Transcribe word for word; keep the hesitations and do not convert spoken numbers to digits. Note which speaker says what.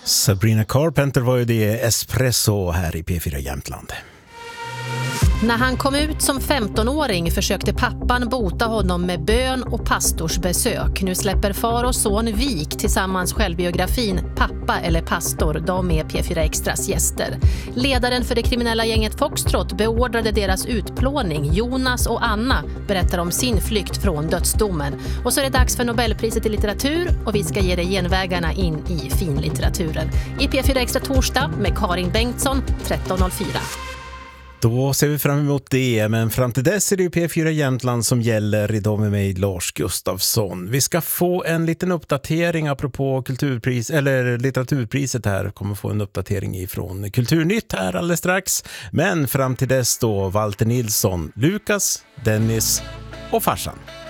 Speaker 1: Sabrina Carpenter var ju det, Espresso här i P fyra Jämtland.
Speaker 2: När han kom ut som femtonåring försökte pappan bota honom med bön och pastorsbesök. Nu släpper far och son Vik tillsammans självbiografin Pappa eller pastor. De är P fyra Extras gäster. Ledaren för det kriminella gänget Foxtrot beordrade deras utplåning. Jonas och Anna berättar om sin flykt från dödsdomen. Och så är det dags för Nobelpriset i litteratur och vi ska ge dig genvägarna in i finlitteraturen. I P fyra Extra torsdag med Karin Bengtsson tretton noll fyra.
Speaker 1: Då ser vi fram emot det, men fram till dess är det P fyra Jämtland som gäller. Idag med mig Lars Gustafsson. Vi ska få en liten uppdatering apropå kulturpris, eller litteraturpriset här. Kommer få en uppdatering ifrån Kulturnytt här alldeles strax. Men fram till dess då Walter Nilsson, Lukas, Dennis och farsan.